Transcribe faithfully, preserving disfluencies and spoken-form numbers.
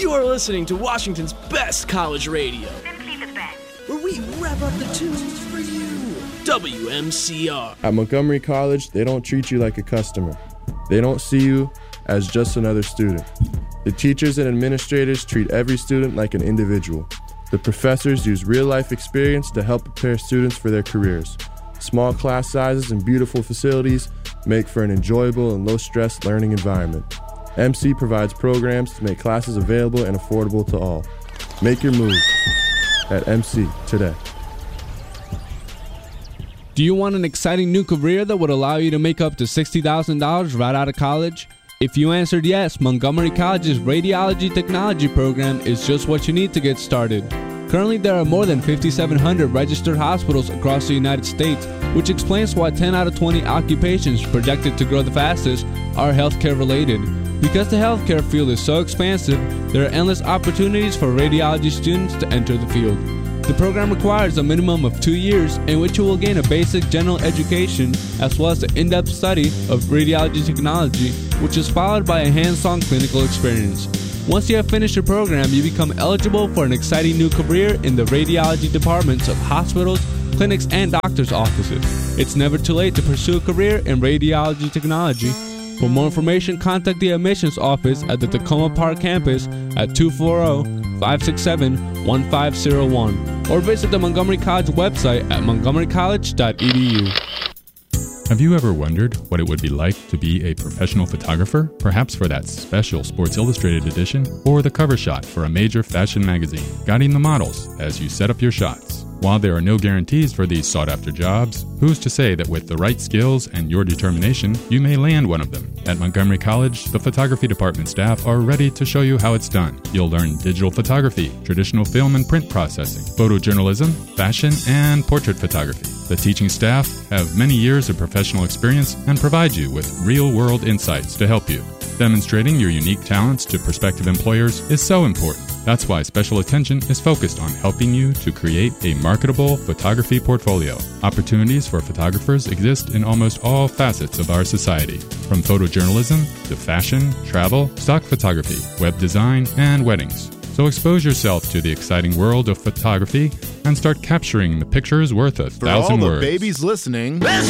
You are listening to Washington's best college radio. Simply the best. Where we rev up the tunes for you. W M C R. At Montgomery College, they don't treat you like a customer. They don't see you as just another student. The teachers and administrators treat every student like an individual. The professors use real-life experience to help prepare students for their careers. Small class sizes and beautiful facilities make for an enjoyable and low-stress learning environment. M C provides programs to make classes available and affordable to all. Make your move at M C today. Do you want an exciting new career that would allow you to make up to sixty thousand dollars right out of college? If you answered yes, Montgomery College's Radiology Technology program is just what you need to get started. Currently, there are more than fifty-seven hundred registered hospitals across the United States, which explains why ten out of twenty occupations projected to grow the fastest are healthcare related. Because the healthcare field is so expansive, there are endless opportunities for radiology students to enter the field. The program requires a minimum of two years in which you will gain a basic general education as well as an in-depth study of radiology technology, which is followed by a hands-on clinical experience. Once you have finished your program, you become eligible for an exciting new career in the radiology departments of hospitals, clinics, and doctors' offices. It's never too late to pursue a career in radiology technology. For more information, contact the admissions office at the Tacoma Park campus at two four zero, five six seven, one five zero one or visit the Montgomery College website at montgomery college dot e d u. Have you ever wondered what it would be like to be a professional photographer? Perhaps for that special Sports Illustrated edition or the cover shot for a major fashion magazine, guiding the models as you set up your shots. While there are no guarantees for these sought-after jobs, who's to say that with the right skills and your determination, you may land one of them? At Montgomery College, the photography department staff are ready to show you how it's done. You'll learn digital photography, traditional film and print processing, photojournalism, fashion, and portrait photography. The teaching staff have many years of professional experience and provide you with real-world insights to help you. Demonstrating your unique talents to prospective employers is so important. That's why special attention is focused on helping you to create a marketable photography portfolio. Opportunities for photographers exist in almost all facets of our society, from photojournalism to fashion, travel, stock photography, web design, and weddings. So expose yourself to the exciting world of photography and start capturing the pictures worth a For thousand all the words. babies listening, This